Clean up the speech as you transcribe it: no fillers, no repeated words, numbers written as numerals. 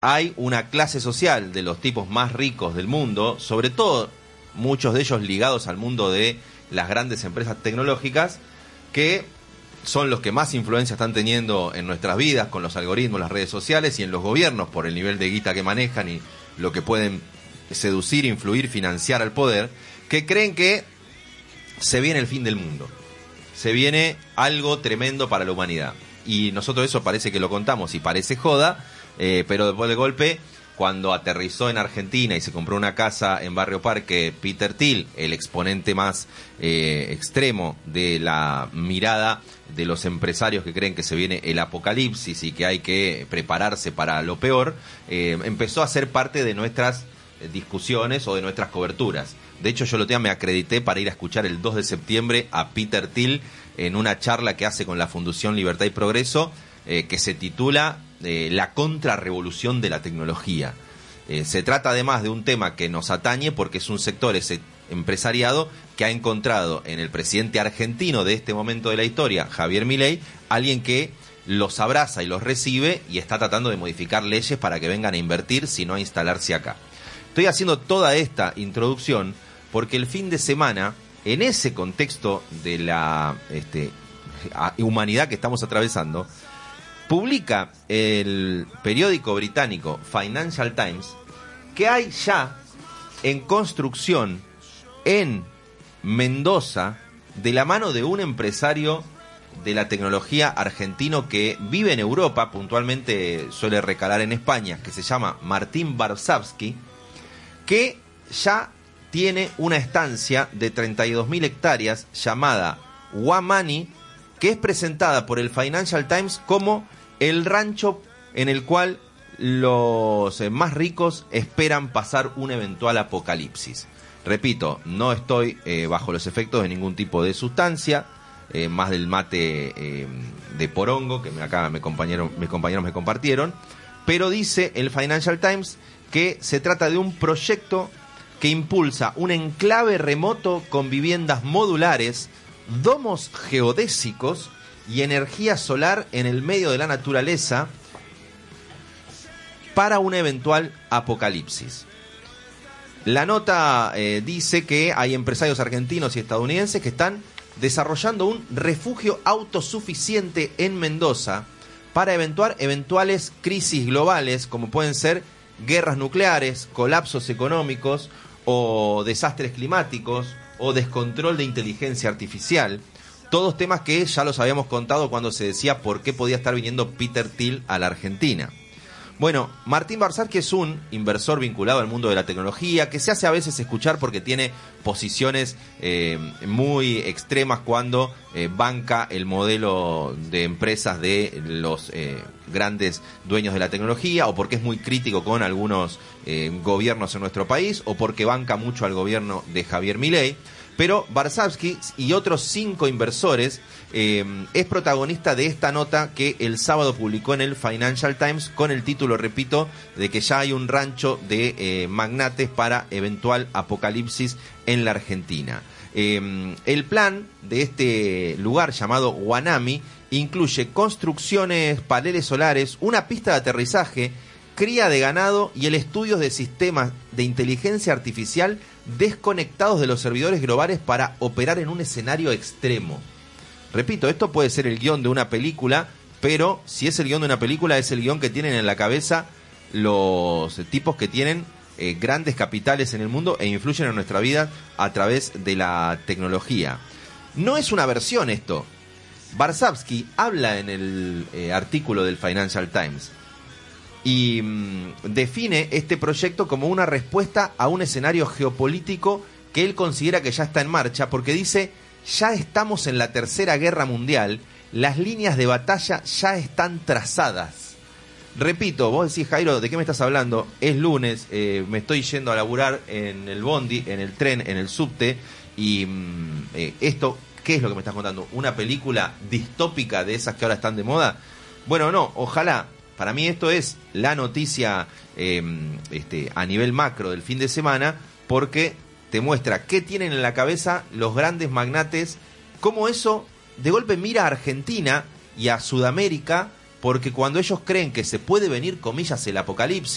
hay una clase social de los tipos más ricos del mundo, sobre todo muchos de ellos ligados al mundo de las grandes empresas tecnológicas, que son los que más influencia están teniendo en nuestras vidas con los algoritmos, las redes sociales y en los gobiernos por el nivel de guita que manejan y lo que pueden seducir, influir, financiar al poder, que creen que se viene el fin del mundo, se viene algo tremendo para la humanidad. Y nosotros eso parece que lo contamos y parece joda, pero después del golpe, cuando aterrizó en Argentina y se compró una casa en Barrio Parque, Peter Thiel, el exponente más extremo de la mirada de los empresarios que creen que se viene el apocalipsis y que hay que prepararse para lo peor, empezó a ser parte de nuestras discusiones o de nuestras coberturas. De hecho, yo el otro día me acredité para ir a escuchar el 2 de septiembre a Peter Thiel en una charla que hace con la Fundación Libertad y Progreso, que se titula La contrarrevolución de la tecnología. Se trata además de un tema que nos atañe porque es un sector, ese empresariado, que ha encontrado en el presidente argentino de este momento de la historia, Javier Milei, alguien que los abraza y los recibe y está tratando de modificar leyes para que vengan a invertir, sino a instalarse acá. Estoy haciendo toda esta introducción porque el fin de semana, en ese contexto de la humanidad que estamos atravesando, publica el periódico británico Financial Times que hay ya en construcción en Mendoza, de la mano de un empresario de la tecnología argentino que vive en Europa, puntualmente suele recalar en España, que se llama Martín Varsavsky, que ya tiene una estancia de 32.000 hectáreas llamada Wamani, que es presentada por el Financial Times como el rancho en el cual los más ricos esperan pasar un eventual apocalipsis. Repito, no estoy bajo los efectos de ningún tipo de sustancia, más del mate de porongo que acá mis compañeros me compartieron, pero dice el Financial Times que se trata de un proyecto que impulsa un enclave remoto con viviendas modulares, domos geodésicos y energía solar en el medio de la naturaleza para un eventual apocalipsis. La nota dice que hay empresarios argentinos y estadounidenses que están desarrollando un refugio autosuficiente en Mendoza para eventuales crisis globales, como pueden ser guerras nucleares, colapsos económicos o desastres climáticos o descontrol de inteligencia artificial. Todos temas que ya los habíamos contado cuando se decía por qué podía estar viniendo Peter Thiel a la Argentina. Bueno, Martín Varsavsky es un inversor vinculado al mundo de la tecnología, que se hace a veces escuchar porque tiene posiciones muy extremas cuando banca el modelo de empresas de los grandes dueños de la tecnología, o porque es muy crítico con algunos gobiernos en nuestro país, o porque banca mucho al gobierno de Javier Milei. Pero Varsavsky y otros 5 inversores es protagonista de esta nota que el sábado publicó en el Financial Times con el título, repito, de que ya hay un rancho de magnates para eventual apocalipsis en la Argentina. El plan de este lugar llamado Wanami incluye construcciones, paneles solares, una pista de aterrizaje, cría de ganado y el estudio de sistemas de inteligencia artificial desconectados de los servidores globales para operar en un escenario extremo. Repito, esto puede ser el guión de una película, pero si es el guión de una película, es el guión que tienen en la cabeza los tipos que tienen grandes capitales en el mundo e influyen en nuestra vida a través de la tecnología. No es una versión esto. Varsavsky habla en el artículo del Financial Times y define este proyecto como una respuesta a un escenario geopolítico que él considera que ya está en marcha, porque dice: ya estamos en la Tercera Guerra Mundial, las líneas de batalla ya están trazadas. Repito, vos decís, Jairo, ¿de qué me estás hablando? Es lunes, me estoy yendo a laburar en el bondi, en el tren, en el subte, y esto, ¿qué es lo que me estás contando? ¿Una película distópica de esas que ahora están de moda? Bueno, no, ojalá. Para mí esto es la noticia a nivel macro del fin de semana, porque te muestra qué tienen en la cabeza los grandes magnates, cómo eso de golpe mira a Argentina y a Sudamérica, porque cuando ellos creen que se puede venir, comillas, el apocalipsis,